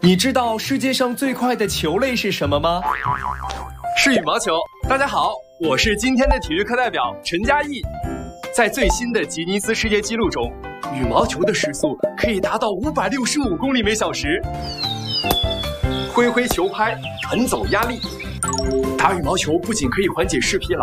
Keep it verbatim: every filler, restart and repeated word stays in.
你知道世界上最快的球类是什么吗？是羽毛球。大家好，我是今天的体育课代表陈嘉译。在最新的吉尼斯世界纪录中，羽毛球的时速可以达到五百六十五公里每小时。挥挥球拍，传走压力。打羽毛球不仅可以缓解视疲劳，